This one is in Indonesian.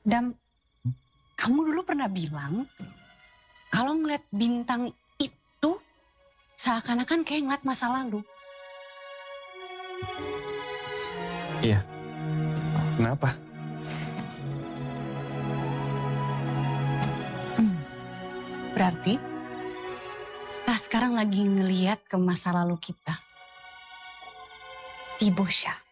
Dam, kamu dulu pernah bilang kalau ngeliat bintang itu seakan-akan kayak ngeliat masa lalu. Iya. Kenapa? Berarti kita sekarang lagi ngeliat ke masa lalu kita. Di Bosya.